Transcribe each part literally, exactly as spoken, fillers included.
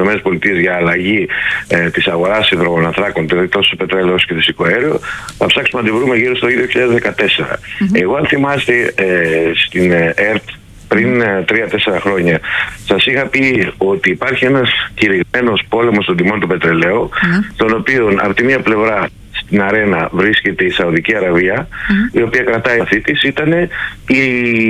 ΗΠΑ για αλλαγή ε, της αγοράς υδρογοναθράκων, δηλαδή τόσο πετρέλαιο όσο και φυσικό αέριο, θα ψάξουμε να τη βρούμε γύρω στο δύο χιλιάδες δεκατέσσερα. Mm-hmm. Εγώ, αν θυμάστε, ε, στην ΕΡΤ πριν τρία τέσσερα χρόνια σας είχα πει ότι υπάρχει ένας κηρυγμένος πόλεμος των τιμών του πετρελαίου, mm. τον οποίο από τη μία πλευρά στην αρένα βρίσκεται η Σαουδική Αραβία, mm. η οποία κρατάει αυτή της, ήταν η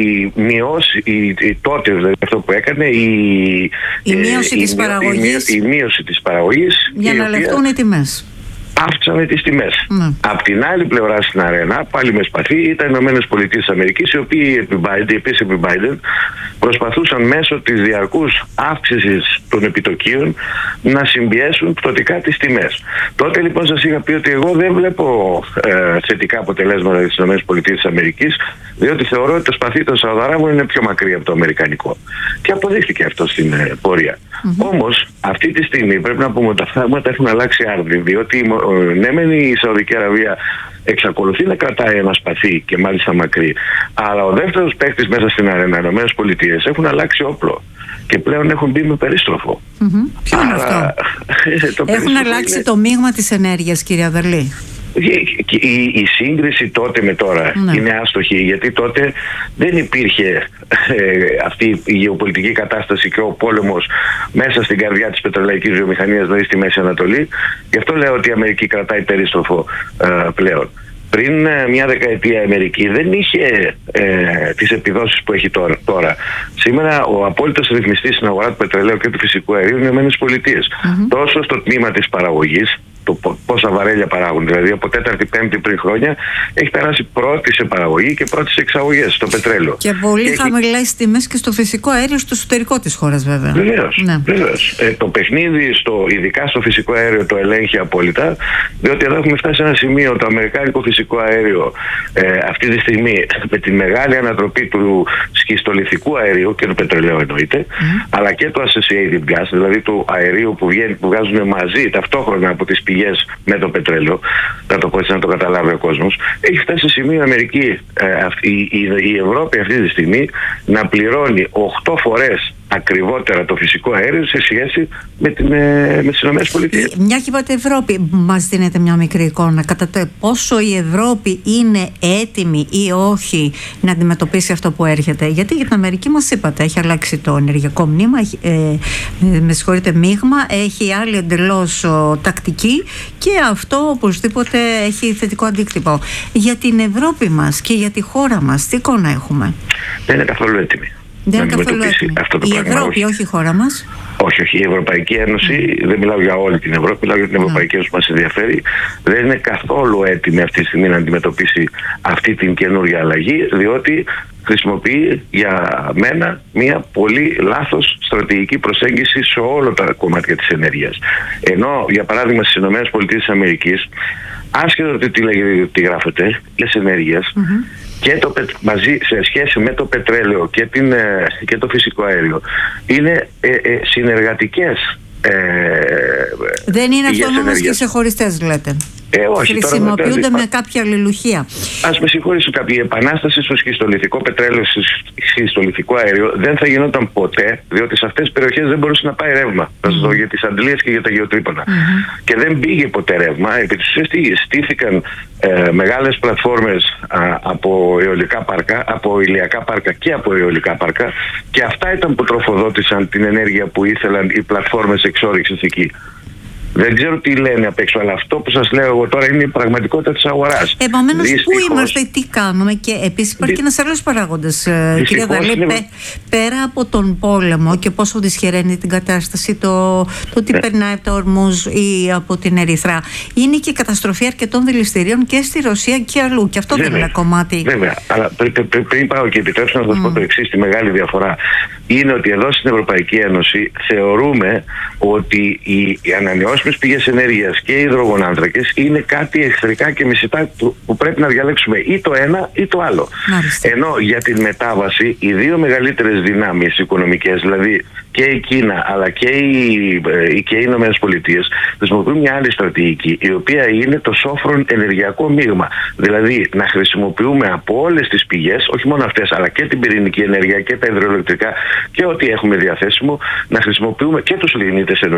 μειώση, η, η, τότε δηλαδή αυτό που έκανε, η, η μείωση η, της η, παραγωγής, η, η μείωση της παραγωγής για να λεφτούν οι τιμές. Αύξανε τις τιμές. Mm. Απ' την άλλη πλευρά στην αρένα, πάλι με σπαθί, ήταν οι Ηνωμένες Πολιτείες της Αμερικής, οι οποίοι επί Biden, επίσης επί Biden, προσπαθούσαν μέσω της διαρκούς αύξησης των επιτοκίων να συμπιέσουν πτωτικά τις τιμές. Τότε λοιπόν σας είχα πει ότι εγώ δεν βλέπω ε, θετικά αποτελέσματα της Ηνωμένες Πολιτείες της Αμερικής, διότι θεωρώ ότι το σπαθί των Σαουδαράβων είναι πιο μακρύ από το αμερικανικό. Και αποδείχθηκε αυτό στην ε, πορεία. Mm-hmm. Όμως, αυτή τη στιγμή πρέπει να πούμε ότι τα πράγματα έχουν αλλάξει άρδιν, διότι ναι μεν η Σαουδική Αραβία εξακολουθεί να κρατάει ένα σπαθί και μάλιστα μακρύ, αλλά ο δεύτερος παίκτης μέσα στην αρένα, οι Ηνωμένες Πολιτείες, έχουν αλλάξει όπλο και πλέον έχουν μπει με περίστροφο. Mm-hmm. Ποιο είναι αυτό? Έχουν αλλάξει είναι... το μείγμα της ενέργειας, κύριε Αδερλή. Η, η, η σύγκριση τότε με τώρα ναι. είναι άστοχη, γιατί τότε δεν υπήρχε ε, αυτή η γεωπολιτική κατάσταση και ο πόλεμος μέσα στην καρδιά της πετρελαϊκής βιομηχανίας, δηλαδή στη Μέση Ανατολή. Γι' αυτό λέω ότι η Αμερική κρατάει περίστροφο ε, πλέον. Πριν ε, μια δεκαετία η Αμερική δεν είχε ε, τις επιδόσεις που έχει τώρα, τώρα. Σήμερα ο απόλυτος ρυθμιστής στην αγορά του πετρελαίου και του φυσικού αερίου είναι οι Ηνωμένες Πολιτείες. Mm-hmm. Τόσο στο τμήμα της παραγωγής, το πόσα βαρέλια παράγουν. Δηλαδή από τέταρτη πέμπτη πριν χρόνια έχει περάσει πρώτη σε παραγωγή και πρώτη σε εξαγωγές στο πετρέλαιο. Και πολύ και χαμηλές έχει... τιμές και στο φυσικό αέριο στο εσωτερικό της χώρας, βέβαια. Βεβαίως. Ναι. Βεβαίως. Ε, το παιχνίδι, στο, ειδικά στο φυσικό αέριο, το ελέγχει απόλυτα, διότι εδώ έχουμε φτάσει σε ένα σημείο το αμερικάνικο φυσικό αέριο ε, αυτή τη στιγμή με τη μεγάλη ανατροπή του σχιστολιθικού αερίου και του πετρελαίου εννοείται, mm. αλλά και του associated gas, δηλαδή του αερίου που, βγαίνει, που βγάζουν μαζί ταυτόχρονα από τις πηγές με το πετρέλαιο, να το πω έτσι να το καταλάβει ο κόσμος, έχει φτάσει σε σημείο η Αμερική, ε, η, η, η Ευρώπη αυτή τη στιγμή να πληρώνει οκτώ φορές ακριβότερα το φυσικό αέριο σε σχέση με, την, με τις Ηνωμένες Πολιτείες. Μια και είπατε Ευρώπη, μας δίνετε μια μικρή εικόνα κατά το πόσο η Ευρώπη είναι έτοιμη ή όχι να αντιμετωπίσει αυτό που έρχεται? Γιατί για την Αμερική μας είπατε, έχει αλλάξει το ενεργειακό μνήμα, έχει, ε, με συγχωρείτε μείγμα, έχει άλλη εντελώς ο, τακτική, και αυτό οπωσδήποτε έχει θετικό αντίκτυπο. Για την Ευρώπη μας και για τη χώρα μας, τι εικόνα έχουμε? Δεν είναι καθόλου έτοιμη. Δεν είναι καθόλου έτοιμη. Η Ευρώπη, όχι η χώρα μας. Όχι, όχι. Η Ευρωπαϊκή Ένωση, mm. δεν μιλάω για όλη την Ευρώπη, μιλάω για την Ευρωπαϊκή Ένωση που μας ενδιαφέρει, δεν είναι καθόλου έτοιμη αυτή τη στιγμή να αντιμετωπίσει αυτή την καινούργια αλλαγή, διότι χρησιμοποιεί για μένα μια πολύ λάθος στρατηγική προσέγγιση σε όλα τα κομμάτια της ενέργειας. Ενώ, για παράδειγμα, στις ΗΠΑ, άσχετο ότι τι λέγεται, τι γράφεται, λες ενέργειας, mm-hmm. και το, μαζί σε σχέση με το πετρέλαιο και, την, και το φυσικό αέριο είναι ε, ε, συνεργατικές. Ε, δεν είναι αυτόνομες και ξεχωριστές, λέτε. Ε, όχι, χρησιμοποιούνται τώρα, με κάποια αλληλουχία. Ας με συγχωρήσουν κάποιοι, η επανάσταση στο σχιστολιθικό πετρέλαιο, στο σχιστολιθικό αέριο δεν θα γινόταν ποτέ, διότι σε αυτές τις περιοχές δεν μπορούσε να πάει ρεύμα. Να σας δω για τις Αντλίες και για τα γεωτρύπανα. Mm-hmm. Και δεν πήγε ποτέ ρεύμα. Επί της ουσίας στήθηκαν ε, μεγάλες πλατφόρμες α, από αιωλικά πάρκα, από ηλιακά πάρκα και από αιωλικά πάρκα, και αυτά ήταν που τροφοδότησαν την ενέργεια που ήθελαν οι πλατφόρμες εξόρυξης εκεί. Δεν ξέρω τι λένε απ' έξω, αλλά αυτό που σας λέω εγώ τώρα είναι η πραγματικότητα της αγοράς. Επομένως, πού είμαστε, τι κάνουμε? Και επίσης υπάρχει και ένας άλλος παράγοντας, κύριε Αδερλή, είναι... πέ, πέρα από τον πόλεμο και πόσο δυσχεραίνει την κατάσταση, το, το ότι ναι. περνάει από το Ορμούζ ή από την Ερυθρά, είναι και η καταστροφή αρκετών δηληστηρίων και στη Ρωσία και αλλού. Και αυτό δεν είναι ένα κομμάτι. Βέβαια, αλλά πριν, πριν, πριν πάω και επιτρέψτε να σας mm. πω το εξής, τη μεγάλη διαφορά. Είναι ότι εδώ στην Ευρωπαϊκή Ένωση θεωρούμε ότι οι, οι ανανεώσιμες πηγές ενέργειας και οι υδρογονάνθρακες είναι κάτι εχθρικά και μισητά που πρέπει να διαλέξουμε ή το ένα ή το άλλο. Μάλιστα. Ενώ για την μετάβαση οι δύο μεγαλύτερες δυνάμεις οικονομικές, δηλαδή και η Κίνα αλλά και οι, και οι Ηνωμένες Πολιτείες, χρησιμοποιούν μια άλλη στρατηγική, η οποία είναι το σόφρον ενεργειακό μείγμα. Δηλαδή να χρησιμοποιούμε από όλες τις πηγές, όχι μόνο αυτές, αλλά και την πυρηνική ενέργεια και τα υδροελεκτρικά και ό,τι έχουμε διαθέσιμο, να χρησιμοποιούμε και τους λιγνίτες